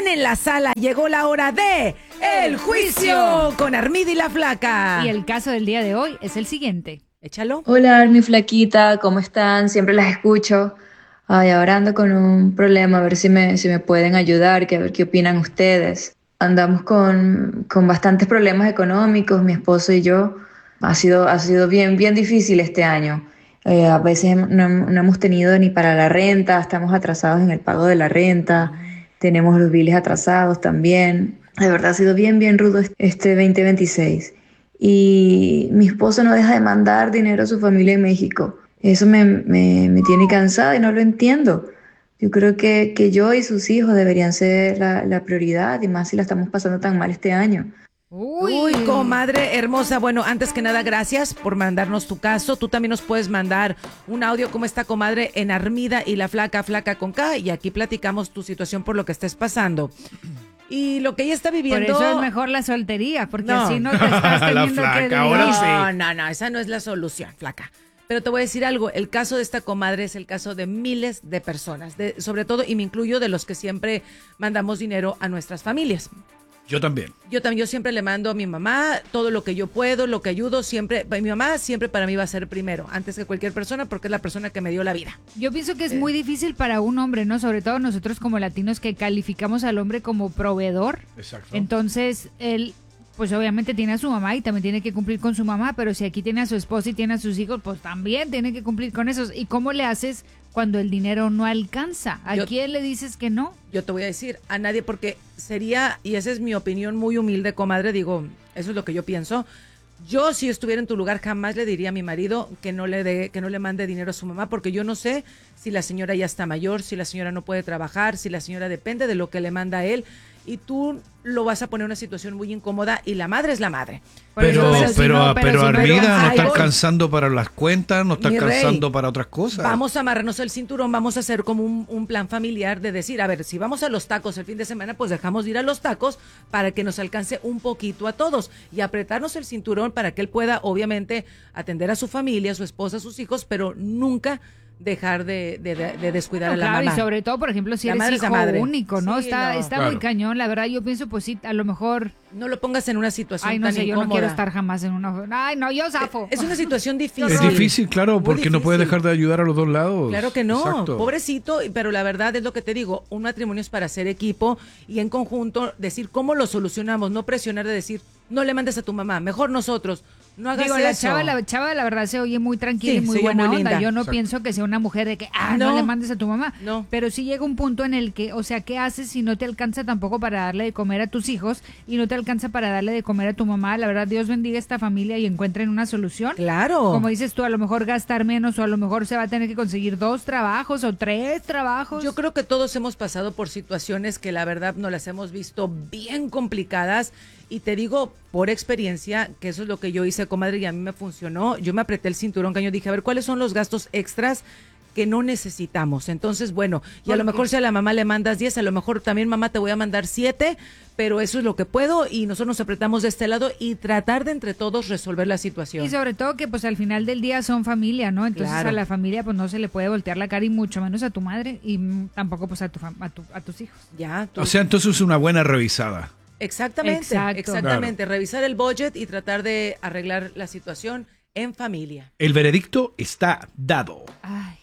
en la sala. Llegó la hora de El Juicio con Armida y la Flaca. Y el caso del día de hoy es el siguiente. Échalo. Hola, mi flaquita, ¿cómo están? Siempre las escucho. Ay, ahora ando con un problema, a ver si me pueden ayudar, que a ver qué opinan ustedes. Andamos con bastantes problemas económicos, mi esposo y yo. Ha sido bien difícil este año. A veces no hemos tenido ni para la renta, estamos atrasados en el pago de la renta, tenemos los biles atrasados también. De verdad ha sido bien rudo este 2026. Y mi esposo no deja de mandar dinero a su familia en México. Eso me tiene cansada y no lo entiendo. Yo creo que yo y sus hijos deberían ser la prioridad, y más si la estamos pasando tan mal este año. Uy, comadre hermosa. Bueno, antes que nada, gracias por mandarnos tu caso. Tú también nos puedes mandar un audio como esta comadre en Armida y la Flaca, Flaca con K, y aquí platicamos tu situación por lo que estés pasando. Y lo que ella está viviendo... Por eso es mejor la soltería, porque No. así no te estás teniendo Flaca, que... ahora sí. No, esa no es la solución, Flaca. Pero te voy a decir algo, el caso de esta comadre es el caso de miles de personas, sobre todo, y me incluyo, de los que siempre mandamos dinero a nuestras familias. Yo también. Yo siempre le mando a mi mamá todo lo que yo puedo, lo que ayudo, siempre, mi mamá siempre para mí va a ser primero, antes que cualquier persona, porque es la persona que me dio la vida. Yo pienso que es muy difícil para un hombre, ¿no? Sobre todo nosotros como latinos que calificamos al hombre como proveedor. Exacto. Entonces, él, pues obviamente tiene a su mamá y también tiene que cumplir con su mamá, pero si aquí tiene a su esposa y tiene a sus hijos, pues también tiene que cumplir con esos. ¿Y cómo le haces cuando el dinero no alcanza? ¿A quién le dices que no? Yo te voy a decir, a nadie, porque sería, y esa es mi opinión muy humilde, comadre, digo, eso es lo que yo pienso. Yo, si estuviera en tu lugar, jamás le diría a mi marido que no le mande dinero a su mamá, porque yo no sé si la señora ya está mayor, si la señora no puede trabajar, si la señora depende de lo que le manda a él, y tú lo vas a poner en una situación muy incómoda, y la madre es la madre. Pero Armida no está voy. alcanzando para las cuentas, no está Mi rey, alcanzando para otras cosas. Vamos a amarrarnos el cinturón, vamos a hacer como un plan familiar de decir, a ver, si vamos a los tacos el fin de semana, pues dejamos de ir a los tacos para que nos alcance un poquito a todos, y apretarnos el cinturón para que él pueda, obviamente, atender a su familia, a su esposa, a sus hijos, pero nunca dejar de descuidar a la claro, mamá. y sobre todo, por ejemplo, si La eres madre es la hijo madre. único, ¿no? Sí, Está Claro. muy cañón, la verdad. Yo pienso, pues sí, a lo mejor... No lo pongas en una situación Ay, no tan sé, yo incómoda. no quiero estar jamás en una... Ay, no, yo zafo. Es una situación difícil. Es difícil, claro, Muy porque no puede difícil. dejar de ayudar a los dos lados. Claro que no, Exacto. pobrecito, pero la verdad es lo que te digo, un matrimonio es para hacer equipo y en conjunto decir cómo lo solucionamos, no presionar de decir, no le mandes a tu mamá, mejor nosotros, no hagas Digo, eso. la chava la verdad se oye muy tranquila Sí, y muy se oye buena muy onda. linda. Yo no Exacto. pienso que sea una mujer de que, no No. le mandes a tu mamá. No. Pero sí llega un punto en el que, o sea, ¿qué haces si no te alcanza tampoco para darle de comer a tus hijos y no te alcanza para darle de comer a tu mamá? La verdad, Dios bendiga a esta familia y encuentren una solución. Claro. Como dices tú, a lo mejor gastar menos o a lo mejor se va a tener que conseguir 2 trabajos o 3 trabajos. Yo creo que todos hemos pasado por situaciones que la verdad no las hemos visto bien complicadas, y te digo por experiencia que eso es lo que yo hice, comadre, y a mí me funcionó. Yo me apreté el cinturón, que yo dije, a ver, ¿cuáles son los gastos extras que no necesitamos? Entonces, bueno, y a lo mejor si a la mamá le mandas 10, a lo mejor también, mamá, te voy a mandar 7, pero eso es lo que puedo, y nosotros nos apretamos de este lado y tratar de entre todos resolver la situación. Y sobre todo que pues al final del día son familia, ¿no? Entonces Claro. a la familia pues no se le puede voltear la cara, y mucho menos a tu madre y tampoco pues a tus hijos. Ya, tú- O sea, entonces es una buena revisada. Exactamente, Exacto. exactamente. Revisar el budget y tratar de arreglar la situación en familia. El veredicto está dado. Ay.